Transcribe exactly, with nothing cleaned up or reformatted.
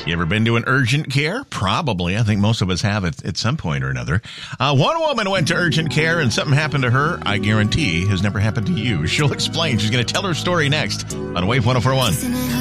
You ever been to an urgent care? Probably. I think most of us have at, at some point or another. Uh, one woman went to urgent care and something happened to her, I guarantee, has never happened to you. She'll explain. She's going to tell her story next on Wave one oh four point one.